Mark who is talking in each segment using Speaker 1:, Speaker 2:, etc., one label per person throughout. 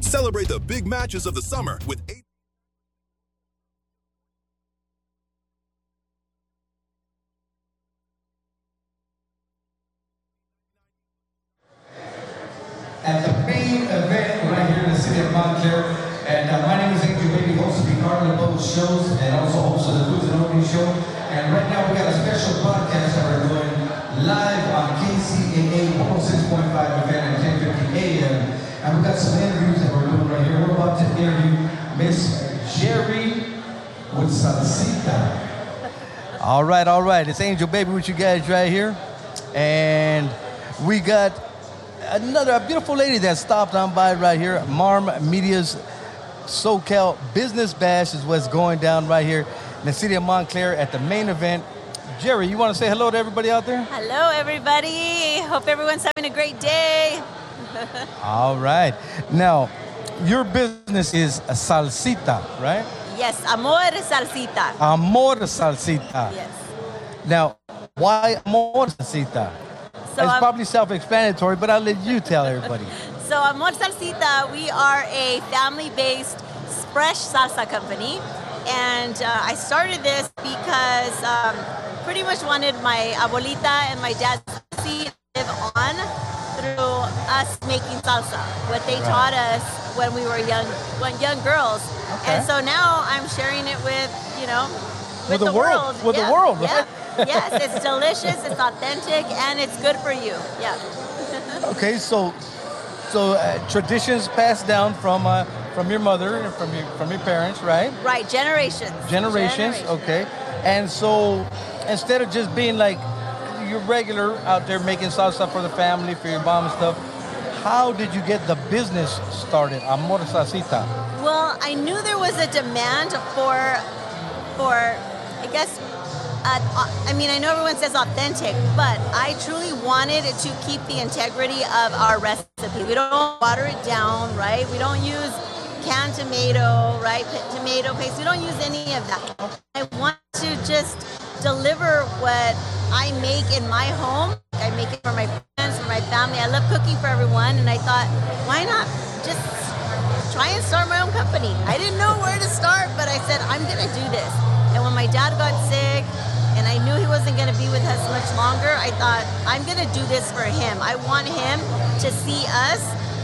Speaker 1: Celebrate the big matches of the summer with
Speaker 2: at the main event right here in the city of Montclair. And my name is Angel Baby, host of the Garden of Both shows and also host of the Foods and Opening show. And right now we got a special podcast that we're doing live on KCAA 106.5 FM at 10:50 a.m. And we got some interviews that we're doing right here. We're about to interview Miss Jerry with Salsita.
Speaker 3: All right. It's Angel Baby with you guys right here. And we got a beautiful lady that stopped on by right here. Marm Media's SoCal Business Bash is what's going down right here in the city of Montclair at the main event. Jerry, you want to say hello to everybody out there?
Speaker 4: Hello, everybody. Hope everyone's having a great day.
Speaker 3: All right. Now, your business is a Salsita, right?
Speaker 4: Yes, Amor Salsita.
Speaker 3: Amor Salsita.
Speaker 4: Yes.
Speaker 3: Now, why Amor Salsita?
Speaker 4: So
Speaker 3: it's probably self-explanatory, but I'll let you tell everybody.
Speaker 4: So Amor Salsita, we are a family-based fresh salsa company. And I started this because pretty much wanted my abuelita and my dad's legacy to live on through us making salsa, what they taught us when we were young girls. Okay. And so now I'm sharing it with, with the world.
Speaker 3: With the world, right?
Speaker 4: Yeah. Yes, it's delicious, it's authentic, and it's good for you. Yeah.
Speaker 3: Okay, so traditions passed down from your mother and from your parents, right?
Speaker 4: Right, generations.
Speaker 3: Okay. And so instead of just being like you're regular out there making salsa for the family, for your mom and stuff, how did you get the business started, Amor Salsita?
Speaker 4: Well, I knew there was a demand for I guess, I know everyone says authentic, but I truly wanted it to keep the integrity of our recipe. We don't water it down, right? We don't use canned tomato, right? Tomato paste. We don't use any of that. I want to just deliver what I make in my home. I make it for my friends, for my family. I love cooking for everyone, and I thought, why not just try and start my own company? I didn't know where to start, but I said, I'm going to do this. And when my dad got sick, and I knew he wasn't going to be with us much longer, I thought, I'm going to do this for him. I want him to see us,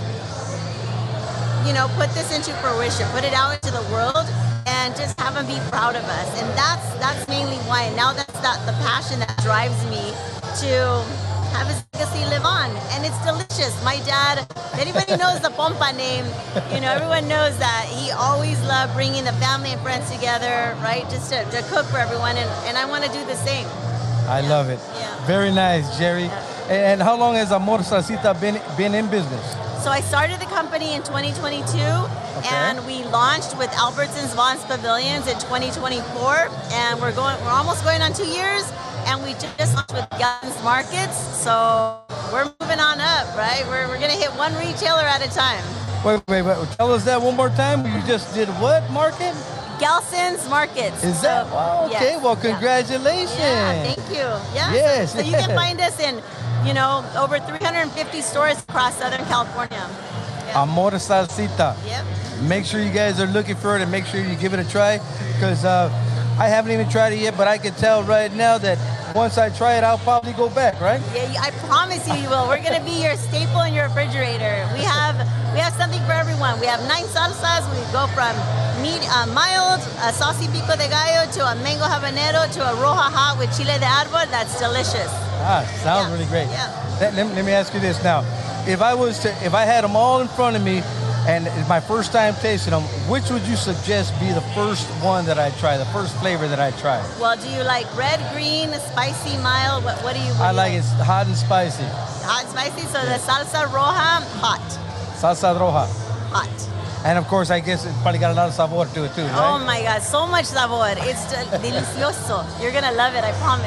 Speaker 4: put this into fruition, put it out into the world, and just have him be proud of us. And that's mainly why. And now that's the passion that drives me to have his legacy live on. And it's delicious. My dad, if anybody knows the Pompa name, everyone knows that he always loved bringing the family and friends together, right? Just to cook for everyone. And I want to do the same.
Speaker 3: I love it.
Speaker 4: Yeah.
Speaker 3: Very nice, Jerry. Yeah. And how long has Amor Salsita been in business?
Speaker 4: So I started the company in 2022, and we launched with Albertsons Vaughn's Pavilions in 2024, and we're almost going on 2 years, and we just launched with Gelson's Markets, so we're moving on up, right? We're going to hit one retailer at a time.
Speaker 3: Wait, tell us that one more time. You just did what market?
Speaker 4: Gelson's Markets.
Speaker 3: Is that? Wow, okay, yes. Well, congratulations.
Speaker 4: Yeah, thank you. Yeah.
Speaker 3: Yes.
Speaker 4: So you can find us in over 350 stores across Southern California.
Speaker 3: Yeah. Amor Salsita.
Speaker 4: Yep.
Speaker 3: Make sure you guys are looking for it and make sure you give it a try, because I haven't even tried it yet, but I can tell right now that once I try it, I'll probably go back, right?
Speaker 4: Yeah, I promise you will. We're going to be your staple in your refrigerator. We have something for everyone. We have 9 salsas. We go from mild, a saucy pico de gallo, to a mango habanero, to a roja hot with chile de árbol. That's delicious.
Speaker 3: Sounds really great.
Speaker 4: Yeah.
Speaker 3: Let me ask you this now. If I had them all in front of me and it's my first time tasting them, which would you suggest be the first one that I try, the first flavor that I try?
Speaker 4: Well, do you like red, green, spicy, mild? What do you
Speaker 3: I like it hot and spicy.
Speaker 4: Hot and spicy? So the salsa roja, hot.
Speaker 3: Salsa roja.
Speaker 4: Hot.
Speaker 3: And of course, I guess it probably got a lot of sabor to it too, right?
Speaker 4: Oh my God, so much sabor. It's delicioso. You're going to love it, I promise.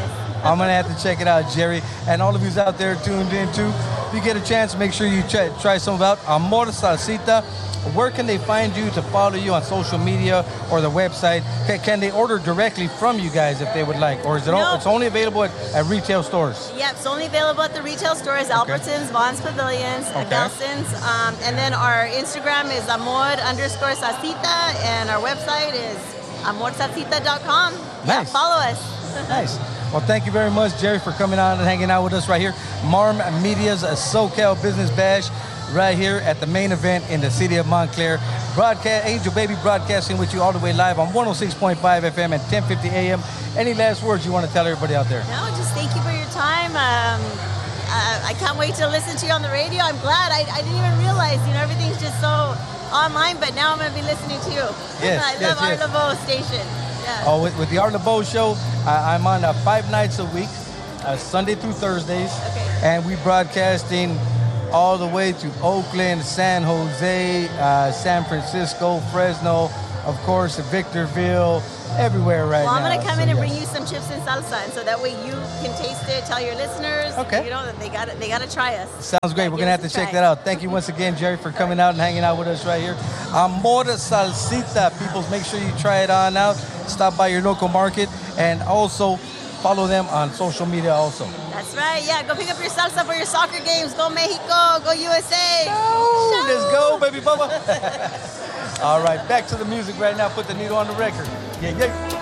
Speaker 3: I'm going to have to check it out, Jerry. And all of you out there tuned in too, if you get a chance, make sure you try some about Amor Salsita. Where can they find you to follow you on social media or the website? Can they order directly from you guys if they would like? Or is it it's only available at retail stores?
Speaker 4: Yeah, it's only available at the retail stores, Albertsons, Vaughn's Pavilions, Belson's. And then our Instagram is amor_salsita, and our website is amorsalsita.com.
Speaker 3: Nice.
Speaker 4: Yeah, follow us.
Speaker 3: Nice. Well, thank you very much, Jerry, for coming on and hanging out with us right here. Marm Media's SoCal Business Bash right here at the main event in the city of Montclair. Angel Baby broadcasting with you all the way live on 106.5 FM and 1050 AM. Any last words you want to tell everybody out there?
Speaker 4: No, just thank you for your time. I can't wait to listen to you on the radio. I'm glad. I didn't even realize, everything's just so online, but now I'm going to be listening to you.
Speaker 3: Yes,
Speaker 4: I love Art Laboe station. Yeah.
Speaker 3: Oh, with the Art Laboe show, I'm on 5 nights a week, Sunday through Thursdays.
Speaker 4: Okay.
Speaker 3: And we broadcasting all the way to Oakland, San Jose, San Francisco, Fresno, of course, Victorville, everywhere right now.
Speaker 4: Well, I'm going to come in and bring you some chips and salsa, and so that way you can taste it, tell your listeners, that they got to try us.
Speaker 3: Sounds great. We're going to have to check that out. Thank you once again, Jerry, for coming out and hanging out with us right here. Amor Salsita, peoples, make sure you try it on out. Stop by your local market, and also follow them on social media also.
Speaker 4: That's right. Yeah, go pick up your salsa for your soccer games. Go Mexico. Go USA.
Speaker 3: Let's go, baby Bubba. All right, back to the music right now. Put the needle on the record. Yeah.